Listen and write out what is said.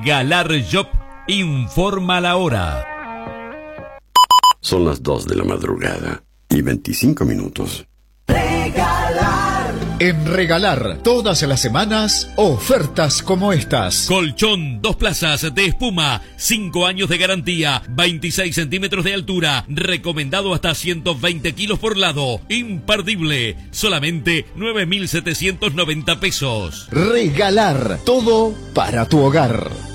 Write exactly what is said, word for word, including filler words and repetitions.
Galar Shop informa la hora. Son las dos de la madrugada y veinticinco minutos. Regalar. En Regalar, todas las semanas, ofertas como estas. Colchón, dos plazas de espuma, cinco años de garantía, veintiséis centímetros de altura, recomendado hasta ciento veinte kilos por lado, imperdible, solamente nueve mil setecientos noventa pesos. Regalar, todo para tu hogar.